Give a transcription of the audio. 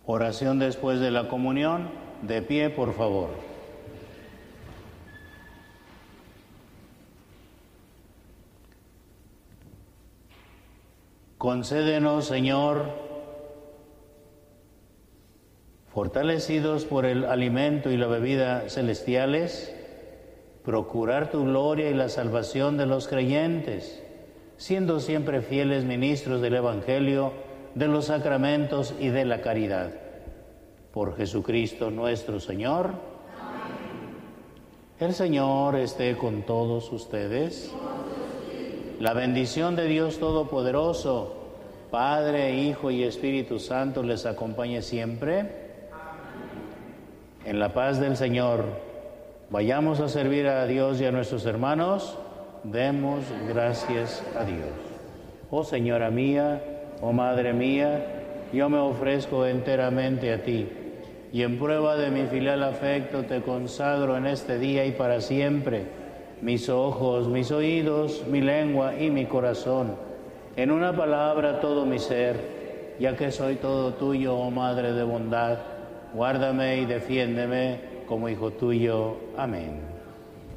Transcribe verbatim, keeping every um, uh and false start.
Oración después de la comunión. De pie, por favor. Concédenos, Señor, fortalecidos por el alimento y la bebida celestiales, procurar tu gloria y la salvación de los creyentes, siendo siempre fieles ministros del Evangelio, de los sacramentos y de la caridad. Por Jesucristo nuestro Señor. Amén. El Señor esté con todos ustedes. La bendición de Dios Todopoderoso, Padre, Hijo y Espíritu Santo les acompañe siempre. Amén. En la paz del Señor, vayamos a servir a Dios y a nuestros hermanos. Demos gracias a Dios. Oh Señora mía, oh Madre mía, yo me ofrezco enteramente a ti, y en prueba de mi filial afecto te consagro en este día y para siempre mis ojos, mis oídos, mi lengua y mi corazón, en una palabra todo mi ser, ya que soy todo tuyo, oh Madre de bondad, guárdame y defiéndeme como hijo tuyo. Amén.